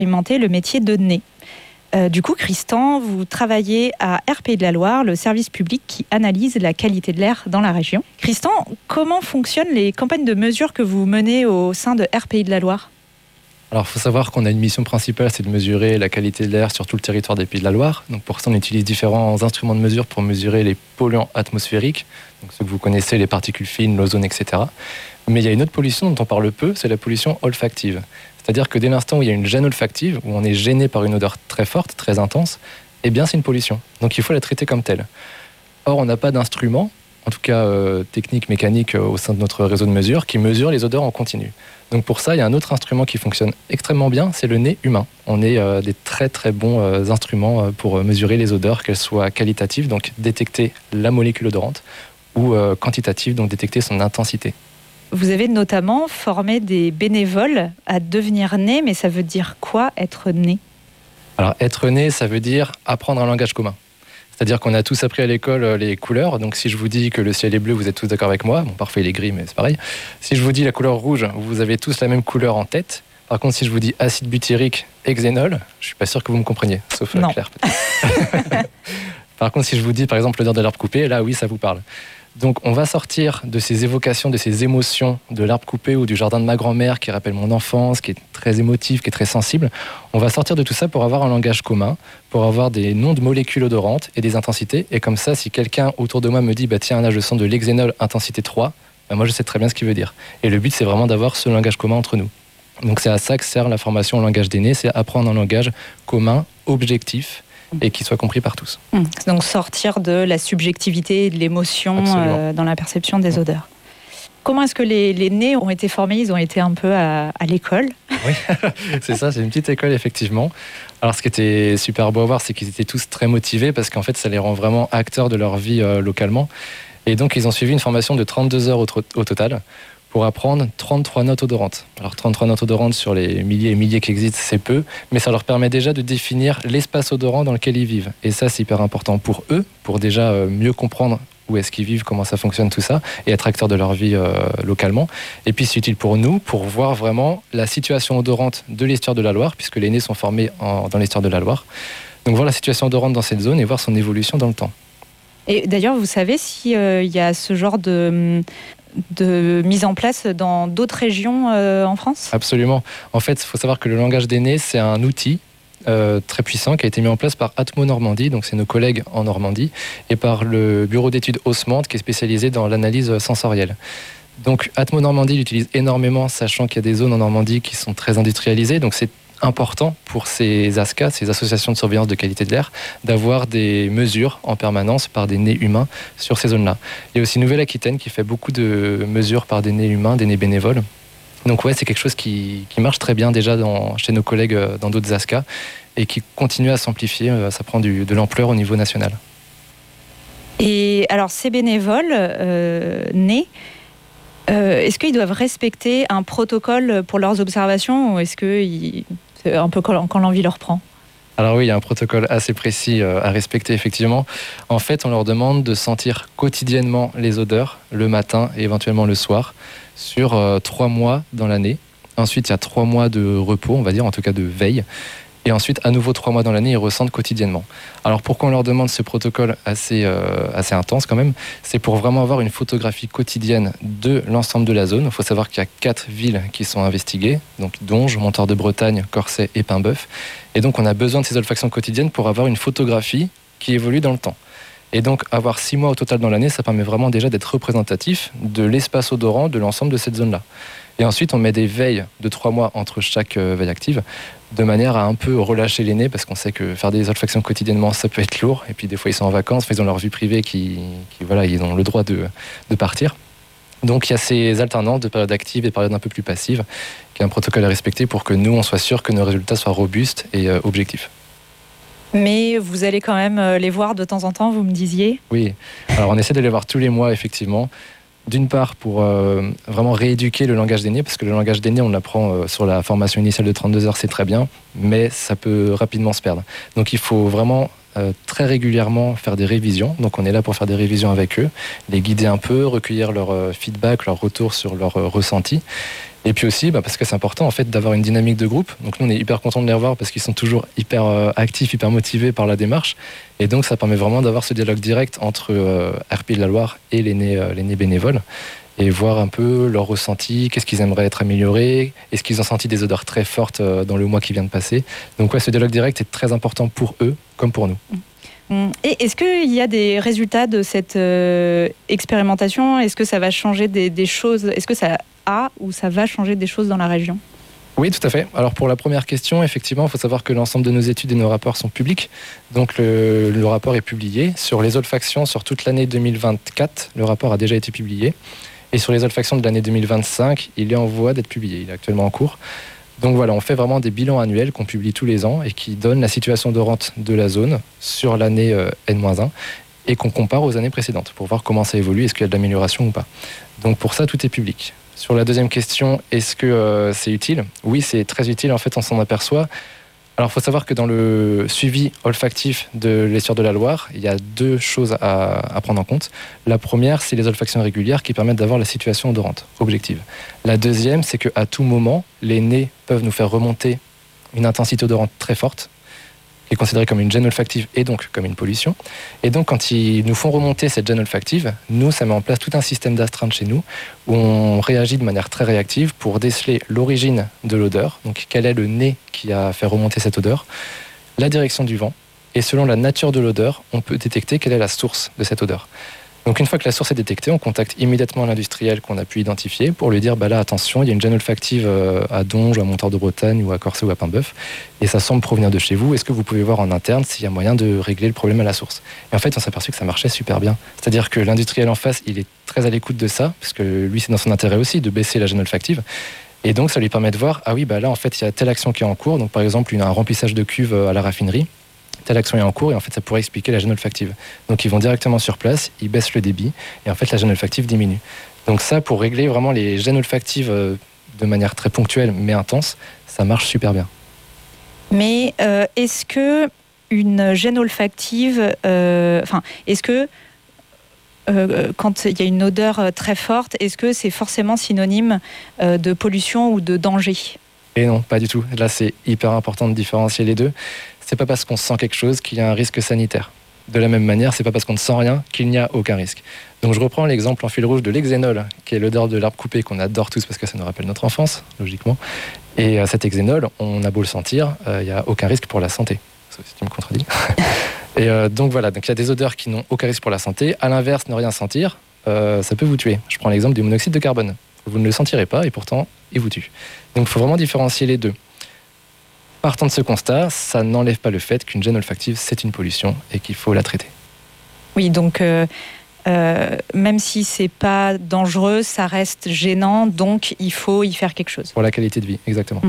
expérimenter le métier de nez. Du coup, Christan, vous travaillez à Air Pays de la Loire, le service public qui analyse la qualité de l'air dans la région. Christan, comment fonctionnent les campagnes de mesure que vous menez au sein de Air Pays de la Loire ? Alors, il faut savoir qu'on a une mission principale, c'est de mesurer la qualité de l'air sur tout le territoire des Pays de la Loire. Donc, pour ça, on utilise différents instruments de mesure pour mesurer les polluants atmosphériques, donc ceux que vous connaissez, les particules fines, l'ozone, etc. Mais il y a une autre pollution dont on parle peu, c'est la pollution olfactive. C'est-à-dire que dès l'instant où il y a une gêne olfactive, où on est gêné par une odeur très forte, très intense, eh bien c'est une pollution. Donc il faut la traiter comme telle. Or, on n'a pas d'instrument, en tout cas technique, mécanique, au sein de notre réseau de mesure, qui mesure les odeurs en continu. Donc pour ça, il y a un autre instrument qui fonctionne extrêmement bien, c'est le nez humain. On est des très très bons instruments pour mesurer les odeurs, qu'elles soient qualitatives, donc détecter la molécule odorante, ou quantitatives, donc détecter son intensité. Vous avez notamment formé des bénévoles à devenir nez, mais ça veut dire quoi être nez ? Alors être nez, ça veut dire apprendre un langage commun. C'est-à-dire qu'on a tous appris à l'école les couleurs, donc si je vous dis que le ciel est bleu, vous êtes tous d'accord avec moi, bon parfois il est gris mais c'est pareil. Si je vous dis la couleur rouge, vous avez tous la même couleur en tête. Par contre si je vous dis acide butyrique et xénol, je suis pas sûr que vous me compreniez, sauf Claire peut-être. Par contre si je vous dis par exemple l'odeur de l'arbre coupé, là oui ça vous parle. Donc on va sortir de ces évocations, de ces émotions de l'arbre coupé ou du jardin de ma grand-mère qui rappelle mon enfance, qui est très émotif, qui est très sensible. On va sortir de tout ça pour avoir un langage commun, pour avoir des noms de molécules odorantes et des intensités. Et comme ça, si quelqu'un autour de moi me dit « tiens, là je sens de l'hexénol intensité 3 », moi je sais très bien ce qu'il veut dire. Et le but c'est vraiment d'avoir ce langage commun entre nous. Donc c'est à ça que sert la formation au langage des nez, c'est apprendre un langage commun, objectif, et qui soit compris par tous. Donc sortir de la subjectivité et de l'émotion dans la perception des odeurs. Comment est-ce que les nez ont été formés ? Ils ont été un peu à l'école. Oui, c'est ça, c'est une petite école effectivement. Alors ce qui était super beau à voir, c'est qu'ils étaient tous très motivés parce qu'en fait ça les rend vraiment acteurs de leur vie localement. Et donc ils ont suivi une formation de 32 heures au total pour apprendre 33 notes odorantes. Alors 33 notes odorantes sur les milliers et milliers qui existent, c'est peu, mais ça leur permet déjà de définir l'espace odorant dans lequel ils vivent. Et ça, c'est hyper important pour eux, pour déjà mieux comprendre où est-ce qu'ils vivent, comment ça fonctionne, tout ça, et être acteurs de leur vie localement. Et puis c'est utile pour nous, pour voir vraiment la situation odorante de l'estuaire de la Loire, puisque les nez sont formés dans l'estuaire de la Loire. Donc voir la situation odorante dans cette zone et voir son évolution dans le temps. Et d'ailleurs, vous savez s'il y a ce genre de mise en place dans d'autres régions en France ? Absolument. En fait, il faut savoir que le langage des nez, c'est un outil très puissant qui a été mis en place par Atmo Normandie, donc c'est nos collègues en Normandie, et par le bureau d'études Haussmann qui est spécialisé dans l'analyse sensorielle. Donc Atmo Normandie l'utilise énormément, sachant qu'il y a des zones en Normandie qui sont très industrialisées, donc c'est important pour ces ASCA, ces associations de surveillance de qualité de l'air, d'avoir des mesures en permanence par des nez humains sur ces zones-là. Il y a aussi Nouvelle-Aquitaine qui fait beaucoup de mesures par des nez humains, des nez bénévoles. Donc ouais, c'est quelque chose qui marche très bien déjà chez nos collègues dans d'autres ASCA et qui continue à s'amplifier, ça prend de l'ampleur au niveau national. Et alors ces bénévoles nez, est-ce qu'ils doivent respecter un protocole pour leurs observations ou est-ce que c'est un peu quand l'envie leur prend ? Alors oui, il y a un protocole assez précis à respecter effectivement. En fait, on leur demande de sentir quotidiennement les odeurs, le matin et éventuellement le soir, sur 3 mois dans l'année. Ensuite, il y a 3 mois de repos, on va dire, en tout cas de veille. Et ensuite, à nouveau 3 mois dans l'année, ils ressentent quotidiennement. Alors pourquoi on leur demande ce protocole assez intense quand même ? C'est pour vraiment avoir une photographie quotidienne de l'ensemble de la zone. Il faut savoir qu'il y a 4 villes qui sont investiguées, donc Donge, Montoire de Bretagne, Corsay et Paimboeuf. Et donc on a besoin de ces olfactions quotidiennes pour avoir une photographie qui évolue dans le temps. Et donc avoir 6 mois au total dans l'année, ça permet vraiment déjà d'être représentatif de l'espace odorant de l'ensemble de cette zone-là. Et ensuite, on met des veilles de 3 mois entre chaque veille active, de manière à un peu relâcher les nez, parce qu'on sait que faire des olfactions quotidiennement, ça peut être lourd. Et puis des fois, ils sont en vacances, ils ont leur vie privée voilà, ils ont le droit de partir. Donc il y a ces alternances de périodes actives et de périodes un peu plus passives, qui est un protocole à respecter pour que nous, on soit sûr que nos résultats soient robustes et objectifs. Mais vous allez quand même les voir de temps en temps, vous me disiez ? Oui, alors on essaie de les voir tous les mois, effectivement. D'une part, pour vraiment rééduquer le langage des nez, parce que le langage des nez, on l'apprend sur la formation initiale de 32 heures, c'est très bien, mais ça peut rapidement se perdre. Donc il faut vraiment très régulièrement faire des révisions. Donc on est là pour faire des révisions avec eux, les guider un peu, recueillir leur feedback, leur retour sur leur ressenti. Et puis aussi, parce que c'est important en fait d'avoir une dynamique de groupe. Donc nous, on est hyper contents de les revoir parce qu'ils sont toujours hyper actifs, hyper motivés par la démarche. Et donc ça permet vraiment d'avoir ce dialogue direct entre RPI de la Loire et les nés bénévoles. Et voir un peu leur ressenti, qu'est-ce qu'ils aimeraient être améliorés, est-ce qu'ils ont senti des odeurs très fortes dans le mois qui vient de passer. Donc ouais, ce dialogue direct est très important pour eux comme pour nous. Et est-ce qu'il y a des résultats de cette expérimentation ? Est-ce que ça va changer des choses ? Est-ce que ça a ou ça va changer des choses dans la région ? Oui, tout à fait. Alors pour la première question, effectivement, il faut savoir que l'ensemble de nos études et nos rapports sont publics. Donc le rapport est publié. Sur les olfactions, sur toute l'année 2024, le rapport a déjà été publié. Et sur les olfactions de l'année 2025, il est en voie d'être publié. Il est actuellement en cours. Donc voilà, on fait vraiment des bilans annuels qu'on publie tous les ans et qui donnent la situation odorante de la zone sur l'année N-1 et qu'on compare aux années précédentes pour voir comment ça évolue, est-ce qu'il y a de l'amélioration ou pas. Donc pour ça, tout est public. Sur la deuxième question, est-ce que c'est utile ? Oui, c'est très utile. En fait, on s'en aperçoit. Alors, il faut savoir que dans le suivi olfactif de l'estuaire de la Loire, il y a deux choses à prendre en compte. La première, c'est les olfactions régulières qui permettent d'avoir la situation odorante objective. La deuxième, c'est qu'à tout moment, les nez peuvent nous faire remonter une intensité odorante très forte, qui est considérée comme une gêne olfactive et donc comme une pollution. Et donc, quand ils nous font remonter cette gêne olfactive, nous, ça met en place tout un système d'astreinte chez nous où on réagit de manière très réactive pour déceler l'origine de l'odeur, donc quel est le nez qui a fait remonter cette odeur, la direction du vent, et selon la nature de l'odeur, on peut détecter quelle est la source de cette odeur. Donc une fois que la source est détectée, on contacte immédiatement l'industriel qu'on a pu identifier pour lui dire là attention, il y a une gêne olfactive à Donge, à Montor de Bretagne ou à Corsé ou à Paimboeuf et ça semble provenir de chez vous. Est-ce que vous pouvez voir en interne s'il y a moyen de régler le problème à la source ? Et en fait, on s'est aperçu que ça marchait super bien. C'est-à-dire que l'industriel en face, il est très à l'écoute de ça parce que lui, c'est dans son intérêt aussi de baisser la gêne olfactive. Et donc, ça lui permet de voir là, en fait, il y a telle action qui est en cours. Donc, par exemple, un remplissage de cuve à la raffinerie. Telle action est en cours et en fait ça pourrait expliquer la gêne olfactive. Donc ils vont directement sur place, ils baissent le débit et en fait la gêne olfactive diminue. Donc ça, pour régler vraiment les gênes olfactives de manière très ponctuelle mais intense, ça marche super bien. Mais est-ce que une gêne olfactive, est-ce que quand il y a une odeur très forte, est-ce que c'est forcément synonyme de pollution ou de danger ? Et non, pas du tout. Là, c'est hyper important de différencier les deux. C'est pas parce qu'on sent quelque chose qu'il y a un risque sanitaire. De la même manière, c'est pas parce qu'on ne sent rien qu'il n'y a aucun risque. Donc je reprends l'exemple en fil rouge de l'hexénol, qui est l'odeur de l'arbre coupé qu'on adore tous parce que ça nous rappelle notre enfance, logiquement. Et cet hexénol, on a beau le sentir, il n'y a aucun risque pour la santé. Sauf si tu me contredis. Et donc voilà, donc il y a des odeurs qui n'ont aucun risque pour la santé. À l'inverse, ne rien sentir, ça peut vous tuer. Je prends l'exemple du monoxyde de carbone. Vous ne le sentirez pas et pourtant, il vous tue. Donc il faut vraiment différencier les deux. Partant de ce constat, ça n'enlève pas le fait qu'une gêne olfactive, c'est une pollution et qu'il faut la traiter. Oui, donc même si c'est pas dangereux, ça reste gênant, donc il faut y faire quelque chose. Pour la qualité de vie, exactement.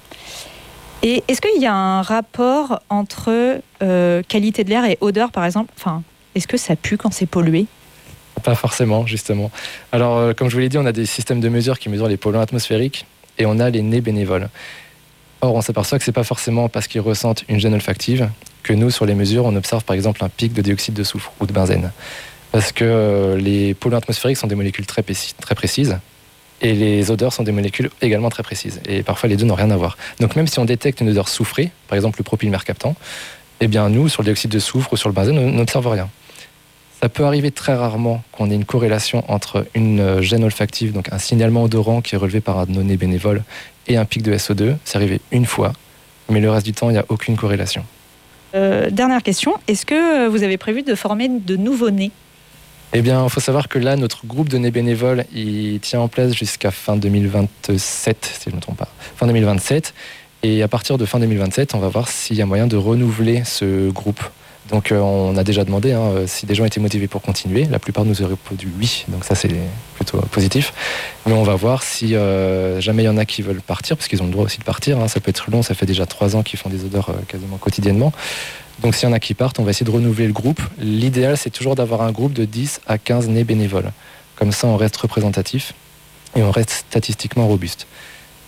Et est-ce qu'il y a un rapport entre qualité de l'air et odeur, par exemple ? Est-ce que ça pue quand c'est pollué ? Pas forcément, justement. Alors, comme je vous l'ai dit, on a des systèmes de mesure qui mesurent les polluants atmosphériques et on a les nez bénévoles. Or, on s'aperçoit que ce n'est pas forcément parce qu'ils ressentent une gêne olfactive que nous, sur les mesures, on observe par exemple un pic de dioxyde de soufre ou de benzène. Parce que les polluants atmosphériques sont des molécules très précises et les odeurs sont des molécules également très précises. Et parfois, les deux n'ont rien à voir. Donc, même si on détecte une odeur soufrée, par exemple le propylmercaptan, eh bien, nous, sur le dioxyde de soufre ou sur le benzène, on n'observe rien. Ça peut arriver très rarement qu'on ait une corrélation entre une gêne olfactive, donc un signalement odorant qui est relevé par un de nos nez bénévoles, et un pic de SO2. C'est arrivé une fois, mais le reste du temps, il n'y a aucune corrélation. Dernière question, est-ce que vous avez prévu de former de nouveaux nez ? Eh bien, il faut savoir que là, notre groupe de nez bénévoles, il tient en place jusqu'à fin 2027, si je ne me trompe pas. Fin 2027. Et à partir de fin 2027, on va voir s'il y a moyen de renouveler ce groupe. Donc on a déjà demandé si des gens étaient motivés pour continuer. La plupart nous auraient répondu oui, donc ça c'est plutôt positif. Mais on va voir si jamais il y en a qui veulent partir, parce qu'ils ont le droit aussi de partir. Ça peut être long, ça fait déjà 3 ans qu'ils font des odeurs quasiment quotidiennement. Donc s'il y en a qui partent, on va essayer de renouveler le groupe. L'idéal, c'est toujours d'avoir un groupe de 10 à 15 nez bénévoles. Comme ça, on reste représentatif et on reste statistiquement robuste.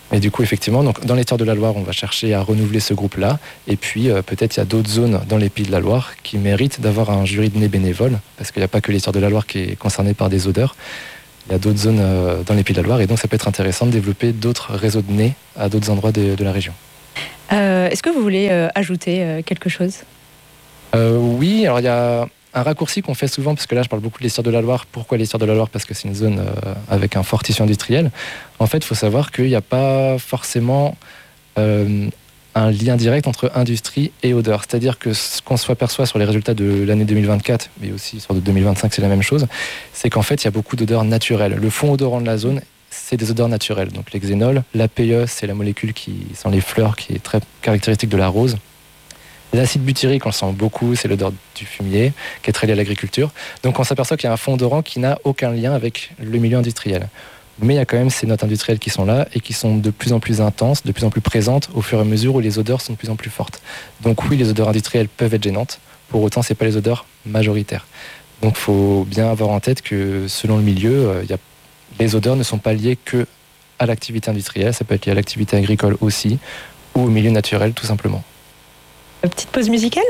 Et du coup, effectivement, donc, dans les Terres de la Loire, on va chercher à renouveler ce groupe-là. Et puis, peut-être il y a d'autres zones dans les Pays de la Loire qui méritent d'avoir un jury de nez bénévole, parce qu'il n'y a pas que les Terres de la Loire qui est concerné par des odeurs. Il y a d'autres zones dans les Pays de la Loire, et donc ça peut être intéressant de développer d'autres réseaux de nez à d'autres endroits de la région. Est-ce que vous voulez ajouter quelque chose ? Oui, alors il y a un raccourci qu'on fait souvent, parce que là je parle beaucoup des Terres de la Loire. Pourquoi les Terres de la Loire ? Parce que c'est une zone avec un fort tissu industriel. En fait, il faut savoir qu'il n'y a pas forcément un lien direct entre industrie et odeur. C'est-à-dire que ce qu'on s'aperçoit sur les résultats de l'année 2024, mais aussi sur de 2025, c'est la même chose, c'est qu'en fait il y a beaucoup d'odeurs naturelles. Le fond odorant de la zone, c'est des odeurs naturelles. Donc les xénols, l'APE, c'est la molécule qui sent les fleurs, qui est très caractéristique de la rose. L'acide butyrique, on le sent beaucoup, c'est l'odeur du fumier, qui est très liée à l'agriculture. Donc on s'aperçoit qu'il y a un fond odorant qui n'a aucun lien avec le milieu industriel. Mais il y a quand même ces notes industrielles qui sont là et qui sont de plus en plus intenses, de plus en plus présentes au fur et à mesure où les odeurs sont de plus en plus fortes. Donc oui, les odeurs industrielles peuvent être gênantes, pour autant ce n'est pas les odeurs majoritaires. Donc il faut bien avoir en tête que selon le milieu, les odeurs ne sont pas liées que à l'activité industrielle, ça peut être lié à l'activité agricole aussi, ou au milieu naturel tout simplement. Petite pause musicale maintenant ?